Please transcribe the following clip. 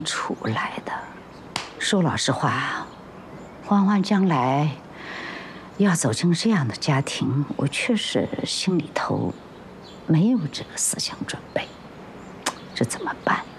出来的。说老实话，欢欢将来要走进这样的家庭，我确实心里头没有这个思想准备，这怎么办？